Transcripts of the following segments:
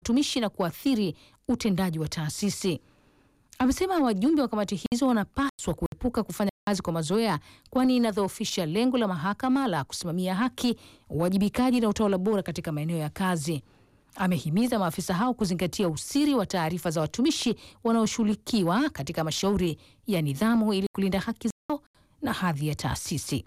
watumishi na kuathiri utendaji wa taasisi. Amesema wajumbe wa kamati hizo wanapaswa kuepuka kufanya kazi kwa mazoea, kwani inadhoofisha lengo la mahakama la kusimamia haki, uwajibikaji na utawala bora katika maeneo ya kazi. Amehimiza maafisa hao kuzingatia usiri wa taarifa za watumishi wanaoshughulikiwa katika mashauri ya nidhamu ili kulinda haki zao na hadhi ya taasisi.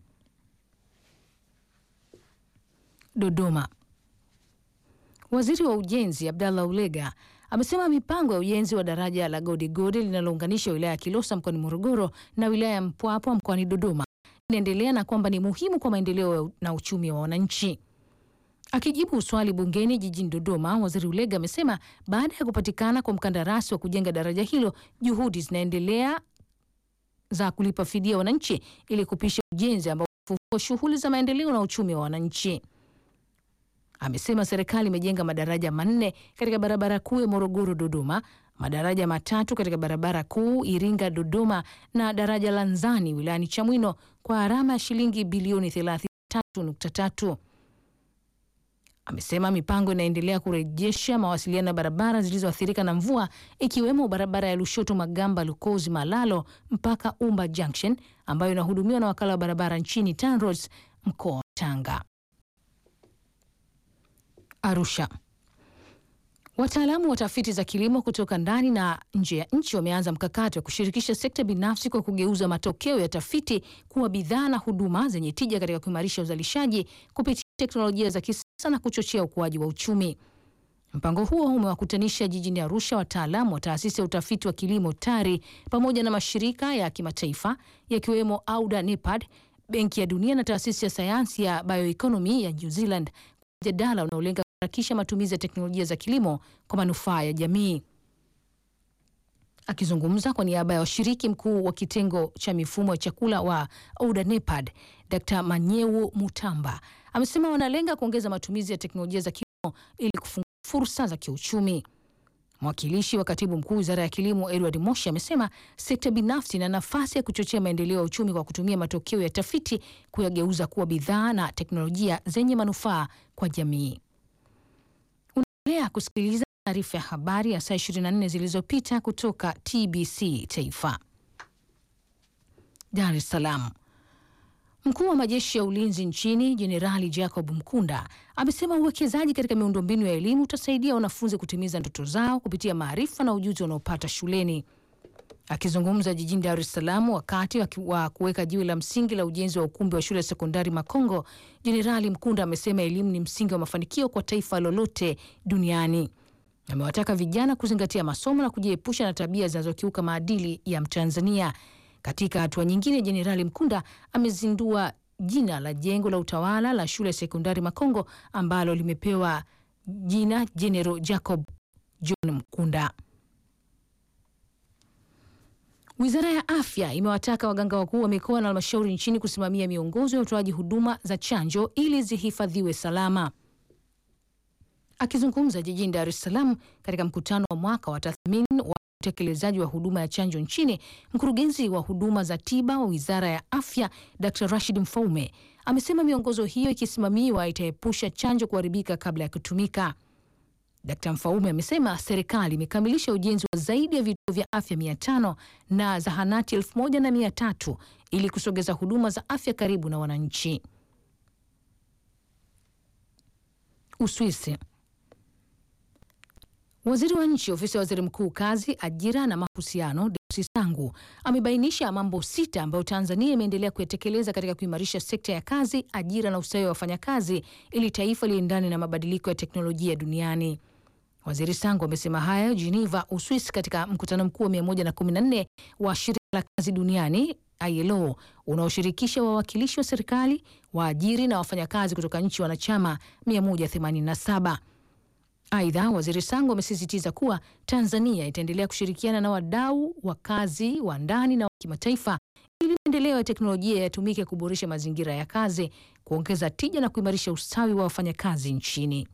Dodoma. Waziri wa Ujenzi Abdallah Ulega amesema mipango ya ujenzi wa daraja la Godigodi linalounganisha wilaya ya Kilosa mkoani Morogoro na wilaya ya Mpwapwa mkoani Dodoma inaendelea na kwamba ni muhimu kwa maendeleo na uchumi wa wananchi. Akijibu swali bungeni jijini Dodoma, Waziri Ulega amesema baada ya kupatikana kwa mkandarasi wa kujenga daraja hilo, juhudi zinaendelea za kulipa fidia wananchi ili kupisha ujenzi ambao ufufua shughuli za maendeleo na uchumi wa wananchi. Amesema serikali imejenga madaraja 4 katika barabara kuu ya Morogoro Dodoma, madaraja 3 katika barabara kuu Iringa Dodoma na daraja la Nzani wilayani Chamwino kwa gharama ya shilingi bilioni 33.3. Amesema mipango inaendelea kurejesha mawasiliano ya barabara zilizoathirika na mvua, ikiwemo barabara ya Lushoto Magamba Lukozi Malalo mpaka Umba Junction ambayo inahudumiwa na wakala wa barabara nchini TANROADS mkoa wa Tanga. Arusha. Wataalamu wa tafiti za kilimo kutoka ndani na nje ya nchi wameanza mkakati wa kushirikisha sekta binafsi kwa kugeuza matokeo ya tafiti kuwa bidhaa na huduma zenye tija katika kuimarisha uzalishaji kupitia teknolojia za kisasa na kuchochea ukuaji wa uchumi. Mpango huo umewakutanisha jijini Arusha wataalamu wa taasisi ya utafiti wa kilimo TARI pamoja na mashirika ya kimataifa yakiwemo Auda NEPAD, Benki ya Dunia na taasisi ya sayansi ya bioeconomy ya New Zealand kwa mjadala unaolenga kuharakisha matumizi ya teknolojia za kilimo kwa manufaa ya jamii. Akizungumza kwa niaba ya washiriki, mkuu wa kitengo cha mifumo ya chakula wa Auda NEPAD, Dr. Manyewu Mutamba, amesema wanalenga kuongeza matumizi ya teknolojia za kilimo ili kufungua fursa za kiuchumi. Mwakilishi wa katibu mkuu Wizara ya Kilimo Edward Moshi amesema sekta binafsi ina nafasi ya kuchochea maendeleo ya uchumi kwa kutumia matokeo ya tafiti kuyageuza kuwa bidhaa na teknolojia zenye manufaa kwa jamii. Unaendelea kusikiliza taarifa ya habari ya saa 24 zilizopita kutoka TBC Taifa. Dar es Salaam. Mkuu wa majeshi ya ulinzi nchini Jenerali Jacob Mkunda amesema uwekezaji katika miundombinu ya elimu utasaidia wanafunzi kutimiza ndoto zao kupitia maarifa na ujuzi wanaopata shuleni. Akizungumza jijini Dar es Salaam wakati wa kuweka jiwe la msingi la ujenzi wa ukumbi wa shule ya sekondari Makongo, Jenerali Mkunda amesema elimu ni msingi wa mafanikio kwa taifa lolote duniani. Amewataka vijana kuzingatia masomo na kujiepusha na tabia zinazokiuka maadili ya Mtanzania. Katika hatua nyingine, Jenerali Mkunda amezindua jina la jengo la utawala la shule ya sekondari Makongo ambalo limepewa jina General Jacob John Mkunda. Wizara ya Afya imewataka waganga wakuu wa mikoa na halmashauri nchini kusimamia miongozo ya utoaji huduma za chanjo ili zihifadhiwe salama. Akizungumza jijini Dar es Salaam katika mkutano wa mwaka wa tathmini wa utekelezaji wa huduma ya chanjo nchini, mkurugenzi wa huduma za tiba wa Wizara ya Afya Dr. Rashid Mfaume amesema miongozo hiyo ikisimamiwa itaepusha chanjo kuharibika kabla ya kutumika. Dr. Mfaume amesema serikali imekamilisha ujenzi wa zaidi ya vituo vya afya 500 na zahanati 1300 ili kusogeza huduma za afya karibu na wananchi. Uswisi. Waziri wa Nchi, Ofisi ya Waziri Mkuu, Kazi, Ajira na Mahusiano, Deusi Sangu amebainisha mambo 6 ambayo Tanzania imeendelea kuyatekeleza katika kuimarisha sekta ya kazi, ajira na ustawi wa wafanyakazi ili taifa liendane na mabadiliko ya teknolojia duniani. Waziri Sangu amesema haya Geneva, Uswisi, katika mkutano mkuu wa 114 wa Shirika la Kazi Duniani ILO unaoshirikisha wawakilishi wa serikali, waajiri na wafanyakazi kutoka nchi wanachama 187. Aidha, Waziri Sangu amesisitiza kuwa Tanzania itaendelea kushirikiana na wadau wa kazi wa ndani na wa kimataifa ili maendeleo ya teknolojia yatumike kuboresha mazingira ya kazi, kuongeza tija na kuimarisha ustawi wa wafanyakazi nchini.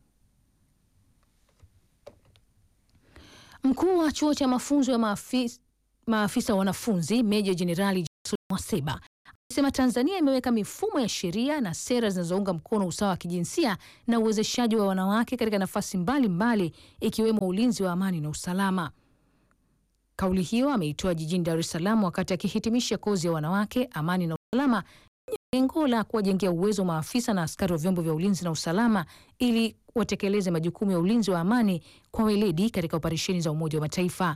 Mkuu wa chuo cha mafunzo ya maafisa wanafunzi Meja Jenerali Jackson Mwaseba amesema Tanzania imeweka mifumo ya sheria na sera zinazounga mkono usawa wa kijinsia na uwezeshaji wa wanawake katika nafasi mbalimbali ikiwemo ulinzi wa amani na usalama. Kauli hiyo ameitoa jijini Dar es Salaam wakati akihitimisha kozi ya wanawake, amani na usalama, lengo la kuwajengea uwezo maafisa na askari wa vyombo vya ulinzi na usalama ili watekeleze majukumu ya ulinzi wa amani kwa weledi katika operesheni za Umoja wa Mataifa.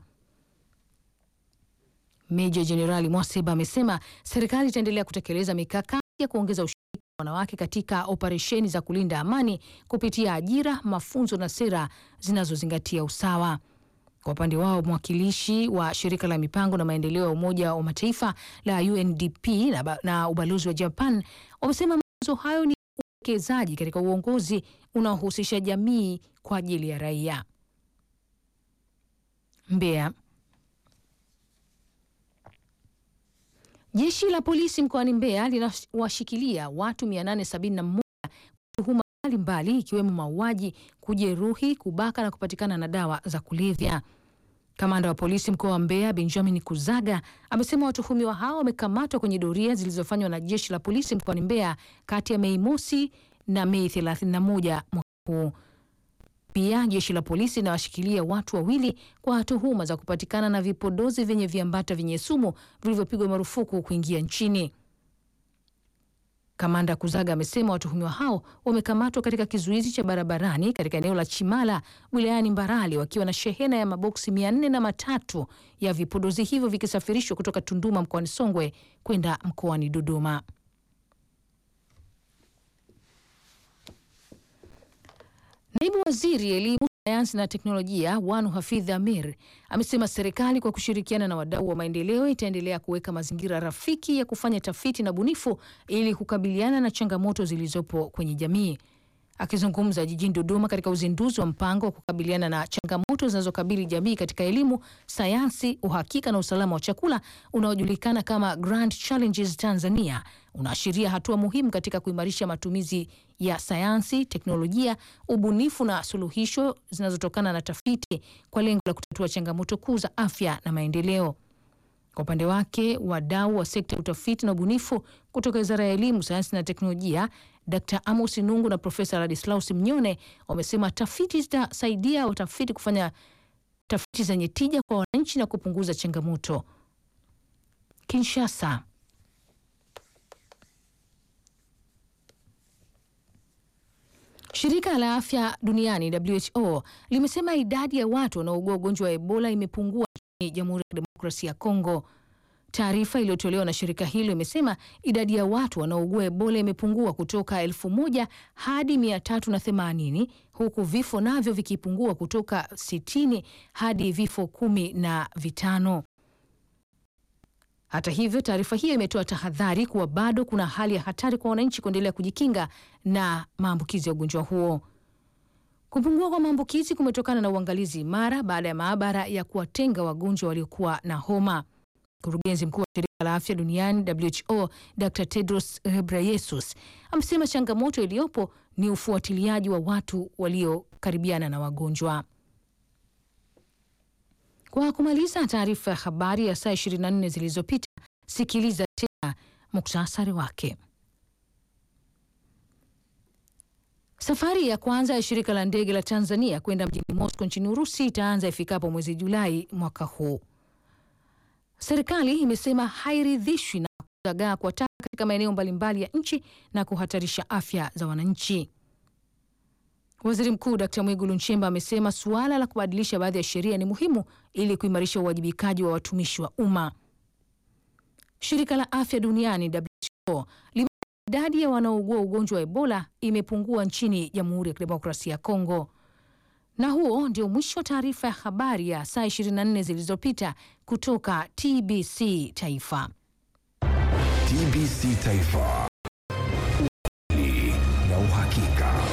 Meja Jenerali Mwasiba amesema serikali itaendelea kutekeleza mikakati ya kuongeza ushiriki wa wanawake katika operesheni za kulinda amani kupitia ajira, mafunzo na sera zinazozingatia usawa. Kwa upande wao, mwakilishi wa shirika la mipango na maendeleo ya Umoja wa Mataifa la UNDP na ubalozi wa Japan wamesema mafunzo hayo ni uwekezaji katika uongozi unaohusisha jamii kwa ajili ya raia. Mbeya. Jeshi la polisi mkoani Mbeya linawashikilia watu 871 tuhuma mbalimbali ikiwemo mauaji, kujeruhi, kubaka na kupatikana na dawa za kulevya. Kamanda wa polisi mkoa wa Mbeya Benjamin Kuzaga amesema watuhumiwa hao wamekamatwa kwenye doria zilizofanywa na jeshi la polisi mkoani Mbeya kati ya Mei Mosi na Mei 31 mwaka huu. Pia jeshi la polisi linawashikilia watu wawili kwa tuhuma za kupatikana na vipodozi vyenye viambata vyenye sumu vilivyopigwa marufuku kuingia nchini. Kamanda Kuzaga amesema watuhumiwa hao wamekamatwa katika kizuizi cha barabarani katika eneo la Chimala wilayani Mbarali wakiwa na shehena ya maboksi 403 ya vipodozi hivyo vikisafirishwa kutoka Tunduma mkoani Songwe kwenda mkoani Dodoma. Naibu Waziri Elimu, Sayansi na Teknolojia Wanu Hafidh Amir amesema serikali kwa kushirikiana na wadau wa maendeleo itaendelea kuweka mazingira rafiki ya kufanya tafiti na bunifu ili kukabiliana na changamoto zilizopo kwenye jamii. Akizungumza jijini Dodoma katika uzinduzi wa mpango wa kukabiliana na changamoto zinazokabili jamii katika elimu, sayansi, uhakika na usalama wa chakula unaojulikana kama Grand Challenges Tanzania, unaashiria hatua muhimu katika kuimarisha matumizi ya sayansi, teknolojia, ubunifu na suluhisho zinazotokana na tafiti kwa lengo la kutatua changamoto kuu za afya na maendeleo. Kwa upande wake, wadau wa sekta ya utafiti na ubunifu kutoka Wizara ya Elimu, Sayansi na Teknolojia, Dr. Amos Nungu na Profesa Ladislaus Mnyone wamesema tafiti zitasaidia watafiti kufanya tafiti zenye tija kwa wananchi na kupunguza changamoto. Kinshasa. Shirika la Afya Duniani WHO limesema idadi ya watu wanaougua ugonjwa wa Ebola imepungua nchini Jamhuri ya Demokrasia ya Kongo. Taarifa iliyotolewa na shirika hilo imesema idadi ya watu wanaougua Ebola imepungua kutoka 1000 hadi 380 huku vifo navyo vikipungua kutoka 60 hadi vifo 15. Hata hivyo, taarifa hiyo imetoa tahadhari kuwa bado kuna hali ya hatari kwa wananchi kuendelea kujikinga na maambukizi ya ugonjwa huo. Kupungua kwa maambukizi kumetokana na uangalizi imara baada ya maabara ya kuwatenga wagonjwa waliokuwa na homa. Mkurugenzi mkuu wa shirika la afya duniani WHO Dr. Tedros Ghebreyesus amesema changamoto iliyopo ni ufuatiliaji wa watu waliokaribiana na wagonjwa. Kwa kumaliza taarifa ya habari ya saa 24 zilizopita, sikiliza tena muktasari wake. Safari ya kwanza ya shirika la ndege la Tanzania kwenda mjini Moscow nchini Urusi itaanza ifikapo mwezi Julai mwaka huu. Serikali imesema hairidhishwi na kuzagaa kwa taka katika maeneo mbalimbali ya nchi na kuhatarisha afya za wananchi. Waziri Mkuu Dr. Mwigulu Nchemba amesema suala la kubadilisha baadhi ya sheria ni muhimu ili kuimarisha uwajibikaji wa watumishi wa umma. Shirika la Afya Duniani WHO limesema idadi ya wanaougua ugonjwa wa Ebola imepungua nchini Jamhuri ya Kidemokrasia ya Kongo. Na huo ndio mwisho wa taarifa ya habari ya saa 24 zilizopita kutoka TBC Taifa. TBC Taifa. Ukweli na uhakika.